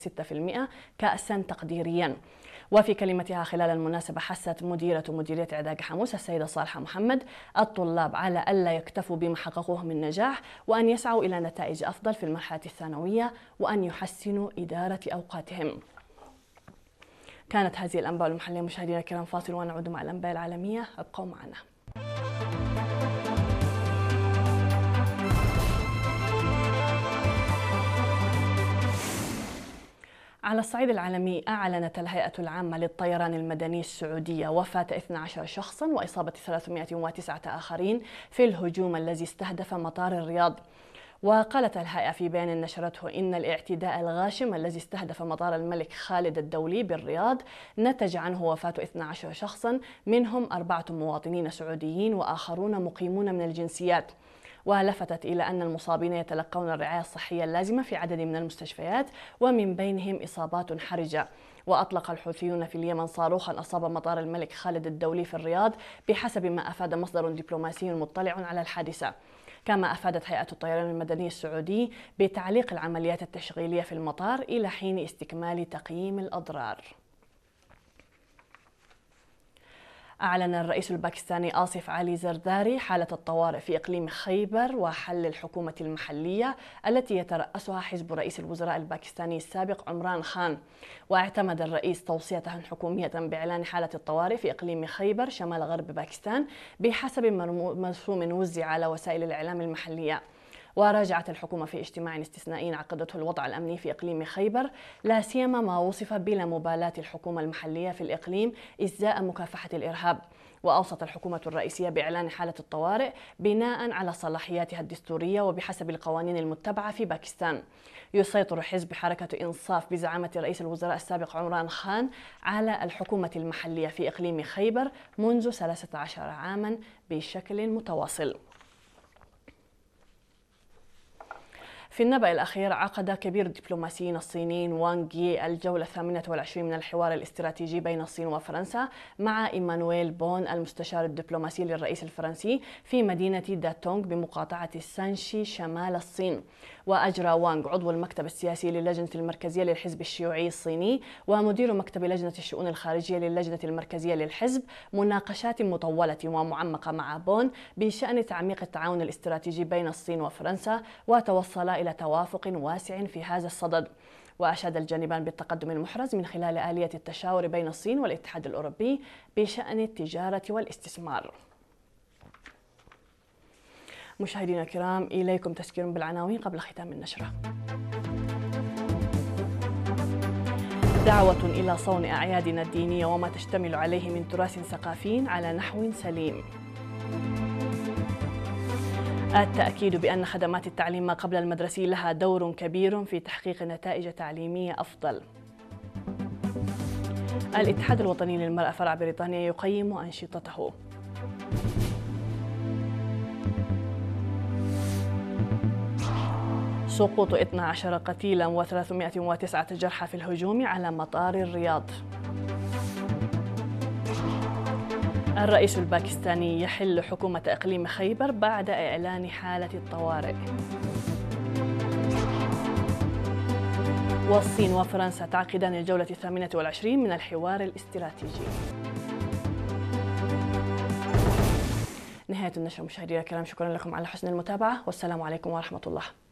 6% كأسا تقديريا. وفي كلمتها خلال المناسبة حثت مديرية إعداد حموس السيدة صالحة محمد الطلاب على ألا يكتفوا بما حققوه من نجاح، وأن يسعوا إلى نتائج أفضل في المرحلة الثانوية، وأن يحسنوا إدارة أوقاتهم. كانت هذه الأنباء المحلية مشاهدينا الكرام، فاصل ونعود مع الأنباء العالمية، ابقوا معنا. على الصعيد العالمي، أعلنت الهيئة العامة للطيران المدني السعودية وفاة 12 شخصاً وإصابة 309 آخرين في الهجوم الذي استهدف مطار الرياض. وقالت الهيئة في بيان نشرته إن الاعتداء الغاشم الذي استهدف مطار الملك خالد الدولي بالرياض نتج عنه وفاة 12 شخصاً، منهم 4 مواطنين سعوديين وآخرون مقيمون من الجنسيات. ولفتت إلى أن المصابين يتلقون الرعاية الصحية اللازمة في عدد من المستشفيات، ومن بينهم إصابات حرجة. وأطلق الحوثيون في اليمن صاروخا أصاب مطار الملك خالد الدولي في الرياض بحسب ما أفاد مصدر دبلوماسي مطلع على الحادثة. كما أفادت هيئة الطيران المدني السعودي بتعليق العمليات التشغيلية في المطار إلى حين استكمال تقييم الأضرار. أعلن الرئيس الباكستاني آصف علي زرداري حالة الطوارئ في إقليم خيبر وحل الحكومة المحلية التي يترأسها حزب رئيس الوزراء الباكستاني السابق عمران خان. واعتمد الرئيس توصية حكومية بإعلان حالة الطوارئ في إقليم خيبر شمال غرب باكستان بحسب مرسوم وزع على وسائل الإعلام المحلية. وراجعت الحكومة في اجتماع استثنائي عقدته الوضع الأمني في إقليم خيبر، لا سيما ما وصف بلا مبالاة الحكومة المحلية في الإقليم إزاء مكافحة الإرهاب. وأوصت الحكومة الرئيسية بإعلان حالة الطوارئ بناء على صلاحياتها الدستورية وبحسب القوانين المتبعة في باكستان. يسيطر حزب حركة إنصاف بزعامة رئيس الوزراء السابق عمران خان على الحكومة المحلية في إقليم خيبر منذ 13 عاما بشكل متواصل. في النبأ الأخير، عقد كبير الدبلوماسيين الصينيين وانغ يي الجولة 28 من الحوار الاستراتيجي بين الصين وفرنسا مع إيمانويل بون المستشار الدبلوماسي للرئيس الفرنسي في مدينة داتونغ بمقاطعة سانشي شمال الصين. وأجرى وانغ عضو المكتب السياسي للجنة المركزية للحزب الشيوعي الصيني ومدير مكتب لجنة الشؤون الخارجية للجنة المركزية للحزب مناقشات مطولة ومعمقة مع بون بشأن تعميق التعاون الاستراتيجي بين الصين وفرنسا، وتوصلا إلى توافق واسع في هذا الصدد. وأشاد الجانبان بالتقدم المحرز من خلال آلية التشاور بين الصين والاتحاد الأوروبي بشأن التجارة والاستثمار. مشاهدينا الكرام، إليكم تذكير بالعناوين قبل ختام النشرة. دعوة إلى صون أعيادنا الدينية وما تشتمل عليه من تراث ثقافي على نحو سليم. التأكيد بأن خدمات التعليم ما قبل المدرسي لها دور كبير في تحقيق نتائج تعليمية أفضل. الاتحاد الوطني للمرأة فرع بريطانيا يقيم أنشطته. سقوط 12 قتيلا و309 جرحى في الهجوم على مطار الرياض. الرئيس الباكستاني يحل حكومة إقليم خيبر بعد إعلان حالة الطوارئ. والصين وفرنسا تعقدان الجولة 28 من الحوار الاستراتيجي. نهاية النشرة مشاهدينا الكرام، شكرا لكم على حسن المتابعة، والسلام عليكم ورحمة الله.